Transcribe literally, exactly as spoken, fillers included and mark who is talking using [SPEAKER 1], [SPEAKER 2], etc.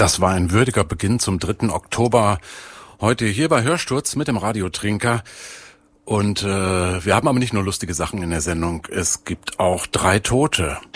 [SPEAKER 1] Das war ein würdiger Beginn zum dritten Oktober. Heute hier bei Hörsturz mit dem Radiotrinker. Und äh, wir haben aber nicht nur lustige Sachen in der Sendung. Es gibt auch drei Tote.